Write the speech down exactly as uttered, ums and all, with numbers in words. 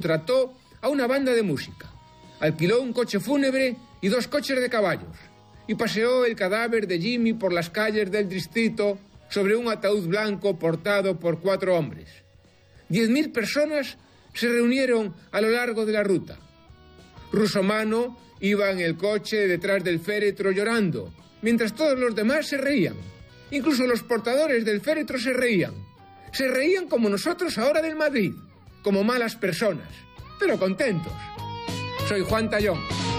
contrató a una banda de música, alquiló un coche fúnebre y dos coches de caballos, y paseó el cadáver de Jimmy por las calles del distrito sobre un ataúd blanco portado por cuatro hombres. Diez mil personas se reunieron a lo largo de la ruta. Russomano iba en el coche detrás del féretro llorando, mientras todos los demás se reían. Incluso los portadores del féretro se reían. Se reían como nosotros ahora del Madrid, como malas personas, pero contentos. Soy Juan Tallón.